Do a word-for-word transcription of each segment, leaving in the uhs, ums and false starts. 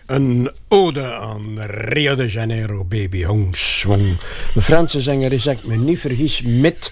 Een ode aan Rio de Janeiro, baby Hong Swong. De Franse zanger is, als ik me niet vergis, met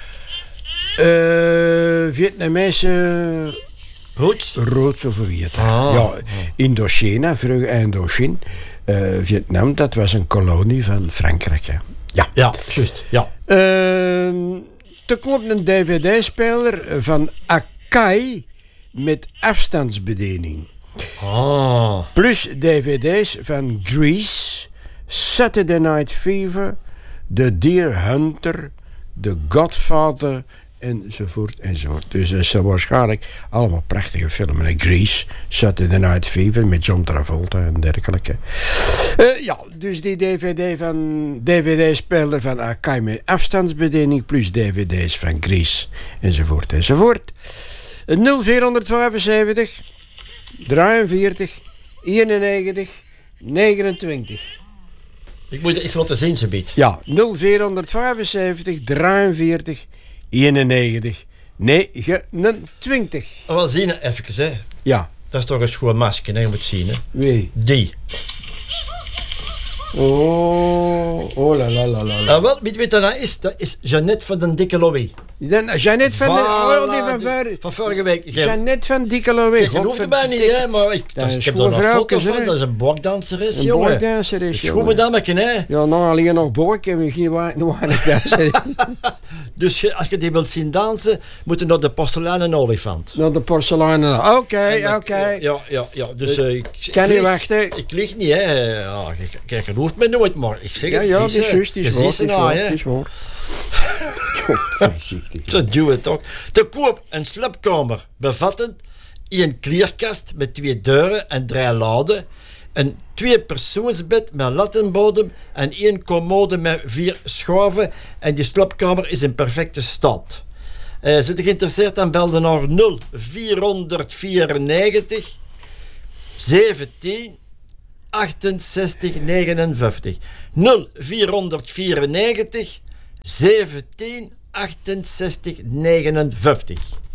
uh, Vietnamese roots, roots of wie het ah. Ja, Indochina, vroeger Indochine. Uh, Vietnam, dat was een kolonie van Frankrijk. Hè. Ja, ja, juist. Ja. Uh, te koop een D V D-speler van Akai met afstandsbediening. Ah. Plus D V D's van Grease, Saturday Night Fever, The Deer Hunter, The Godfather, enzovoort, enzovoort. Dus dat zijn waarschijnlijk allemaal prachtige filmen. Grease, Saturday Night Fever met John Travolta en dergelijke. Uh, ja, dus die D V D van D V D-speler van Akai met afstandsbediening plus D V D's van Grease, enzovoort, enzovoort. nul vierhonderdvijfenzeventig drieënveertig eenennegentig negenentwintig. Ik moet er iets laten zien, ze biedt. Ja, nul vierhonderdvijfenzeventig drieënveertig eenennegentig negenentwintig. Wel zien, even, hè. Ja. Dat is toch een schoon masker, hè, je moet zien, hè. Wie? Die. Oh, oh la la la la. Nou, wel, weet je wat dat is? Dat is Jeannette van den Dikke Louis. Jeannette van, voilà, de, oh, die van, ver, van vorige week. Jeannette van Dikke Louis. Je gelooft het mij niet, hè, maar ik, dat, ik heb daar nog foto's van. Dat is een borkdanseres, jongen. Een borkdanseres, jongen. Goed dammetje, hè. Ja, nou alleen nog bork en we geen weinig. Dus als je die wilt zien dansen, moet je naar de porseleinen olifant. Naar de porseleinen. Oké, okay, oké. Okay. Ja, ja, ja. Dus uh, ik, kan je wachten? Ik lieg niet, hè. Ja, je gelooft me nooit, maar ik zeg ja, het. Ja, dat is juist, die is waar. Het is waar. Zo doe het toch. Te koop een slaapkamer bevattend een kleerkast met twee deuren en drie laden, een tweepersoonsbed met lattenbodem en één commode met vier schuiven en die slaapkamer is in perfecte staat. Uh, zit je geïnteresseerd, dan bel je naar nul vierhonderdvierennegentig zeventien achtenzestig negenenvijftig. nul vierhonderdvierennegentig zeventien achtenzestig negenenvijftig.